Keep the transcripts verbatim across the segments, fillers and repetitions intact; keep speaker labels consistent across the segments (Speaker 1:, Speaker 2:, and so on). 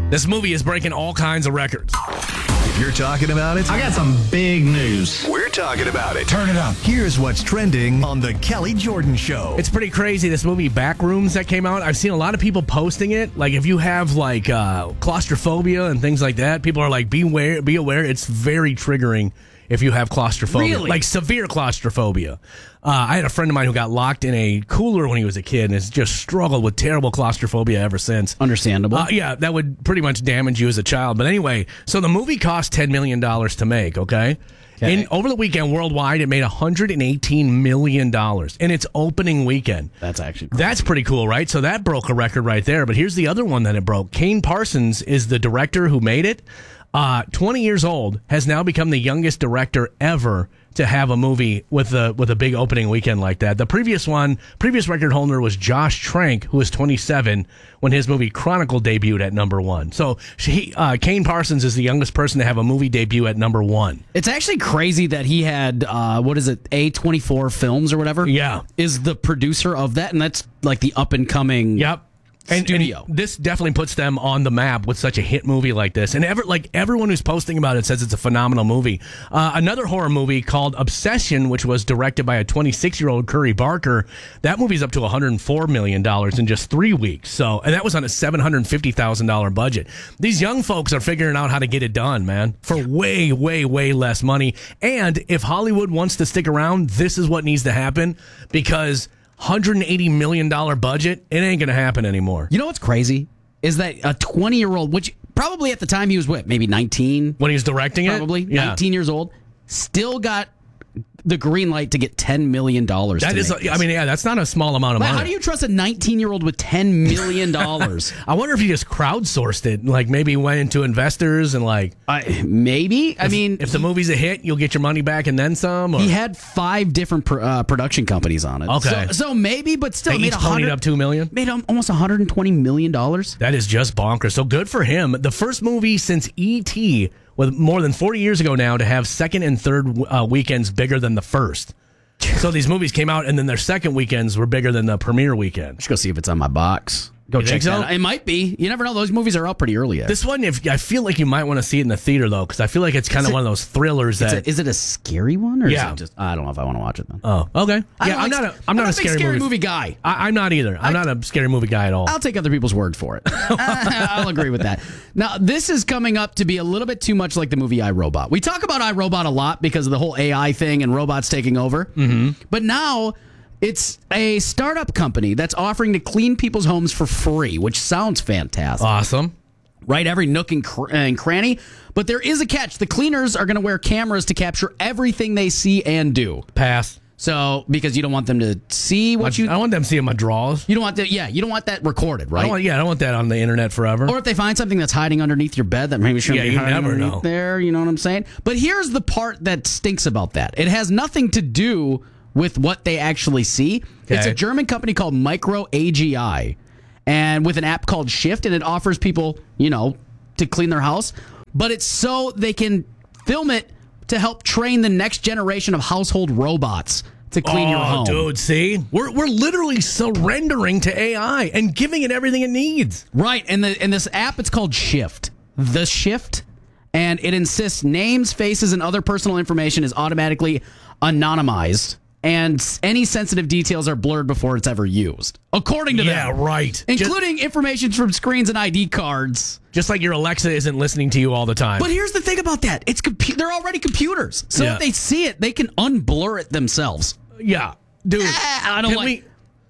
Speaker 1: This movie is breaking all kinds of records.
Speaker 2: If you're talking about it,
Speaker 3: I got some big news.
Speaker 2: We're talking about it.
Speaker 3: Turn it up.
Speaker 2: Here's what's trending on The Kelly Jordan Show.
Speaker 1: It's pretty crazy, this movie Backrooms that came out. I've seen a lot of people posting it. Like, if you have, like, uh, claustrophobia and things like that, people are like, beware, be aware. It's very triggering if you have claustrophobia.
Speaker 3: Really?
Speaker 1: Like, severe claustrophobia. Uh, I had a friend of mine who got locked in a cooler when he was a kid and has just struggled with terrible claustrophobia ever since.
Speaker 4: Understandable.
Speaker 1: Uh, yeah, that would pretty much damage you as a child. But anyway, so the movie cost ten million dollars to make, okay?
Speaker 4: Okay.
Speaker 1: In, over the weekend, worldwide, it made one hundred eighteen million dollars in its opening weekend.
Speaker 4: That's actually crazy.
Speaker 1: That's pretty cool, right? So that broke a record right there. But here's the other one that it broke. Kane Parsons is the director who made it. Uh, twenty years old, has now become the youngest director ever to have a movie with a with a big opening weekend like that. The previous one, previous record holder was Josh Trank, who was twenty-seven when his movie Chronicle debuted at number one. So he, uh, Kane Parsons is the youngest person to have a movie debut at number one.
Speaker 4: It's actually crazy that he had, uh, what is it, A twenty-four Films or whatever?
Speaker 1: Yeah.
Speaker 4: Is the producer of that, and that's like the up-and-coming...
Speaker 1: Yep. And,
Speaker 4: studio.
Speaker 1: and this definitely puts them on the map with such a hit movie like this. And ever like everyone who's posting about it says it's a phenomenal movie. Uh, another horror movie called Obsession, which was directed by a twenty-six-year-old Curry Barker, that movie's up to one hundred four million dollars in just three weeks. So, and that was on a seven hundred fifty thousand dollars budget. These young folks are figuring out how to get it done, man, for way, way, way less money. And if Hollywood wants to stick around, this is what needs to happen, because one hundred eighty million dollars budget, it ain't going to happen anymore.
Speaker 4: You know what's crazy? Is that a twenty-year-old, which probably at the time he was, what, maybe nineteen?
Speaker 1: When he was directing it?
Speaker 4: Probably.
Speaker 1: Yeah.
Speaker 4: nineteen years old. Still got the green light to get ten million dollars.
Speaker 1: That is, a, I mean, yeah, that's not a small amount of
Speaker 4: Like,
Speaker 1: money.
Speaker 4: how do you trust a nineteen-year-old with ten million dollars?
Speaker 1: I wonder if he just crowdsourced it, like maybe went into investors and like,
Speaker 4: I, maybe. I
Speaker 1: if,
Speaker 4: mean,
Speaker 1: if the movie's a hit, you'll get your money back and then some. Or,
Speaker 4: he had five different pr- uh, production companies on it.
Speaker 1: Okay.
Speaker 4: So, so maybe, but still,
Speaker 1: they
Speaker 4: made
Speaker 1: each
Speaker 4: a
Speaker 1: ponied
Speaker 4: hundred
Speaker 1: up two million.
Speaker 4: Made um, almost one hundred twenty million dollars.
Speaker 1: That is just bonkers. So good for him. The first movie since E T, with more than forty years ago now, to have second and third uh, weekends bigger than the first. So these movies came out, and then their second weekends were bigger than the premiere weekend.
Speaker 4: Let's go see if it's on my box. Go
Speaker 1: You
Speaker 4: check
Speaker 1: think so?
Speaker 4: that out. It might be. You never know. Those movies are out pretty early. Yet.
Speaker 1: This one, if I feel like you might want to see it in the theater though, because I feel like it's kind
Speaker 4: Is
Speaker 1: of
Speaker 4: it-
Speaker 1: one of those thrillers
Speaker 4: It's
Speaker 1: that.
Speaker 4: a, is it a scary one, or
Speaker 1: Yeah.
Speaker 4: is it just? I don't know if I want to watch it then.
Speaker 1: Oh, okay.
Speaker 4: I
Speaker 1: Yeah,
Speaker 4: don't
Speaker 1: I'm
Speaker 4: like-
Speaker 1: not a. I'm not
Speaker 4: I'm
Speaker 1: a scary,
Speaker 4: scary
Speaker 1: movie.
Speaker 4: movie guy.
Speaker 1: I, I'm not either. I'm
Speaker 4: I-
Speaker 1: not a scary movie guy at all.
Speaker 4: I'll take other people's word for it. I'll agree with that. Now, this is coming up to be a little bit too much like the movie iRobot. We talk about iRobot a lot because of the whole A I thing and robots taking over. Mm-hmm. But now it's a startup company that's offering to clean people's homes for free, which sounds fantastic.
Speaker 1: Awesome.
Speaker 4: Right, every nook and, cr- and cranny. But there is a catch. The cleaners are going to wear cameras to capture everything they see and do.
Speaker 1: Pass.
Speaker 4: So, because you don't want them to see what
Speaker 1: I,
Speaker 4: you...
Speaker 1: I don't want them seeing my drawers.
Speaker 4: You don't want that. Yeah, you don't want that recorded,
Speaker 1: I
Speaker 4: right?
Speaker 1: don't want, yeah, I don't want that on the internet forever.
Speaker 4: Or if they find something that's hiding underneath your bed that maybe shouldn't
Speaker 1: Yeah,
Speaker 4: be
Speaker 1: you
Speaker 4: hiding
Speaker 1: never
Speaker 4: underneath
Speaker 1: know.
Speaker 4: there, you know what I'm saying? But here's the part that stinks about that. It has nothing to do with what they actually see. It's
Speaker 1: Okay.
Speaker 4: a German company called Micro A G I, and with an app called Shift, and it offers people, you know, to clean their house. But it's so they can film it to help train the next generation of household robots to clean
Speaker 1: oh,
Speaker 4: your home.
Speaker 1: dude, see? We're we're literally surrendering to A I and giving it everything it needs.
Speaker 4: Right, and the and this app, it's called Shift. The Shift, and it insists names, faces, and other personal information is automatically anonymized, and any sensitive details are blurred before it's ever used, according to
Speaker 1: Yeah,
Speaker 4: them.
Speaker 1: right.
Speaker 4: Including information from screens and I D cards.
Speaker 1: Just like your Alexa isn't listening to you all the time.
Speaker 4: But here's the thing about that: it's compu- they're already computers, so
Speaker 1: Yeah.
Speaker 4: if they see it, they can unblur it themselves.
Speaker 1: yeah, dude.
Speaker 4: I don't
Speaker 1: can
Speaker 4: like-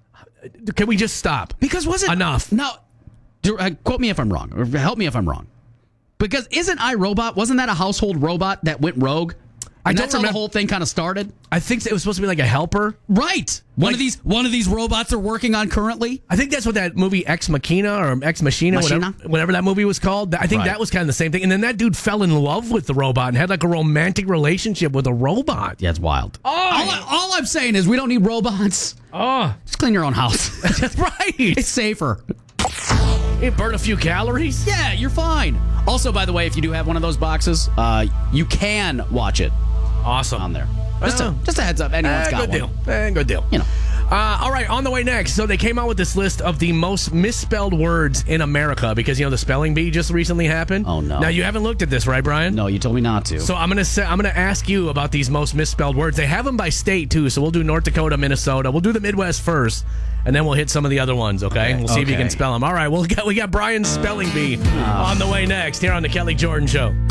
Speaker 1: we can we just stop?
Speaker 4: Because was it
Speaker 1: Enough.
Speaker 4: Now, do- uh, quote me if I'm wrong, or help me if I'm wrong. Because isn't iRobot, wasn't that a household robot that went rogue?
Speaker 1: I
Speaker 4: And
Speaker 1: don't
Speaker 4: that's how the
Speaker 1: remem-
Speaker 4: whole thing kind of started.
Speaker 1: I think it was supposed to be like a helper.
Speaker 4: Right. One
Speaker 1: Like-
Speaker 4: of these one of these robots are working on currently.
Speaker 1: I think that's what that movie Ex Machina or Ex Machina,
Speaker 4: Machina?
Speaker 1: whatever, whatever that movie was called. I think
Speaker 4: Right.
Speaker 1: that was kind of the same thing. And then that dude fell in love with the robot and had like a romantic relationship with a robot.
Speaker 4: Yeah, it's wild.
Speaker 1: Oh.
Speaker 4: All, I, all I'm saying is we don't need robots.
Speaker 1: Oh,
Speaker 4: Just clean your own house.
Speaker 1: that's right.
Speaker 4: It's safer.
Speaker 1: It burned a few calories.
Speaker 4: Yeah, you're fine. Also, by the way, if you do have one of those boxes, uh, you can watch it
Speaker 1: Awesome.
Speaker 4: on there. Just,
Speaker 1: Oh.
Speaker 4: a, just a heads up. Anyone's
Speaker 1: Eh,
Speaker 4: got
Speaker 1: good
Speaker 4: one.
Speaker 1: deal. Eh, good deal.
Speaker 4: You know.
Speaker 1: Uh, all right, on the way next. So they came out with this list of the most misspelled words in America because, you know, the spelling bee just recently happened.
Speaker 4: Oh, no.
Speaker 1: Now, you haven't looked at this, right, Brian?
Speaker 4: No, you told me not to.
Speaker 1: So I'm gonna say, I'm gonna ask you about these most misspelled words. They have them by state too. So we'll do North Dakota, Minnesota. We'll do the Midwest first, and then we'll hit some of the other ones. Okay? We'll see if you
Speaker 4: Okay.
Speaker 1: can spell them. All right. We'll get we got Brian's spelling bee on the way next here on the Kelly Jordan Show.